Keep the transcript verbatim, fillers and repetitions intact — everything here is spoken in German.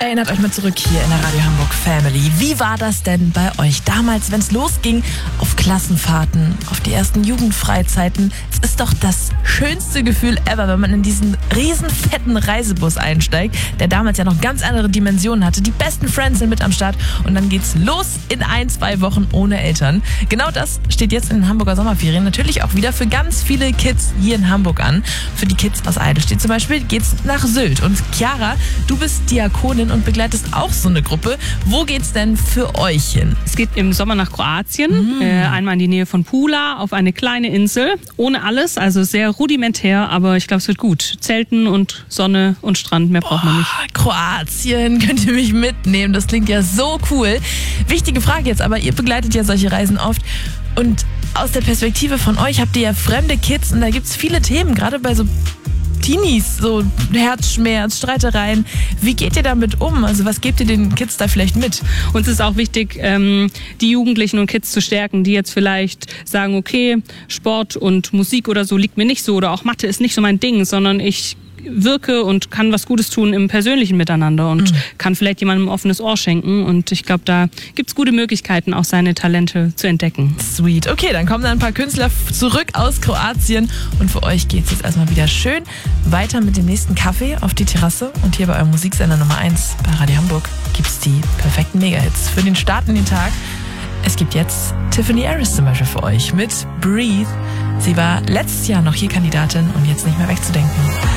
Erinnert euch mal zurück hier in der Radio Hamburg Family. Wie war das denn bei euch damals, wenn es losging auf Klassenfahrten, auf die ersten Jugendfreizeiten? Es ist doch das schönste Gefühl ever, wenn man in diesen riesen fetten Reisebus einsteigt, der damals ja noch ganz andere Dimensionen hatte. Die besten Friends sind mit am Start und dann geht's los in ein, zwei Wochen ohne Eltern. Genau das steht jetzt in den Hamburger Sommerferien natürlich auch wieder für ganz viele Kids hier in Hamburg an. Für die Kids aus Eidelstedt zum Beispiel geht's nach Sylt. Und Chiara, du bist Diakonin und begleitest auch so eine Gruppe. Wo geht's denn für euch hin? Es geht im Sommer nach Kroatien, mm. äh, einmal in die Nähe von Pula, auf eine kleine Insel, ohne alles, also sehr rudimentär, aber ich glaube, es wird gut. Zelten und Sonne und Strand, mehr braucht man nicht. Kroatien, könnt ihr mich mitnehmen? Das klingt ja so cool. Wichtige Frage jetzt, aber ihr begleitet ja solche Reisen oft und aus der Perspektive von euch habt ihr ja fremde Kids und da gibt's viele Themen, gerade bei so Teenies, so Herzschmerz, Streitereien. Wie geht ihr damit um? Also was gebt ihr den Kids da vielleicht mit? Uns ist auch wichtig, ähm, die Jugendlichen und Kids zu stärken, die jetzt vielleicht sagen, okay, Sport und Musik oder so liegt mir nicht so oder auch Mathe ist nicht so mein Ding, sondern ich wirke und kann was Gutes tun im persönlichen Miteinander und mhm. kann vielleicht jemandem ein offenes Ohr schenken. Und ich glaube, da gibt es gute Möglichkeiten, auch seine Talente zu entdecken. Sweet. Okay, dann kommen da ein paar Künstler zurück aus Kroatien und für euch geht es jetzt erstmal wieder schön weiter mit dem nächsten Kaffee auf die Terrasse. Und hier bei eurem Musiksender Nummer eins bei Radio Hamburg gibt es die perfekten Mega-Hits für den Start in den Tag. Es gibt jetzt Tiffany Harris zum Beispiel für euch mit Breathe. Sie war letztes Jahr noch hier Kandidatin und jetzt nicht mehr wegzudenken.